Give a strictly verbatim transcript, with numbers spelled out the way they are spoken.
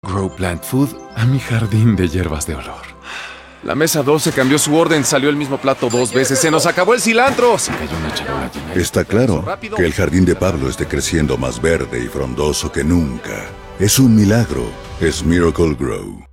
Grow Plant Food a mi jardín de hierbas de olor. La mesa doce cambió su orden, salió el mismo plato dos veces. ¡Se nos acabó el cilantro! Se cayó una charola llena de- Está claro que el jardín de Pablo esté creciendo más verde y frondoso que nunca. Es un milagro. Es Miracle Grow.